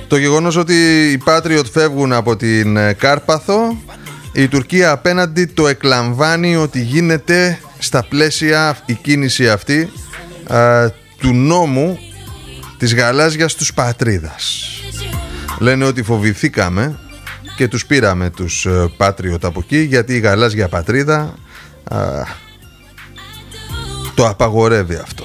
Το γεγονός ότι οι Patriot φεύγουν από την Κάρπαθο, η Τουρκία απέναντι το εκλαμβάνει ότι γίνεται στα πλαίσια η κίνηση αυτή του νόμου της γαλάζιας τους πατρίδας. Λένε ότι φοβηθήκαμε και τους πήραμε τους Patriot από εκεί, γιατί η γαλάζια πατρίδα το απαγορεύει αυτό.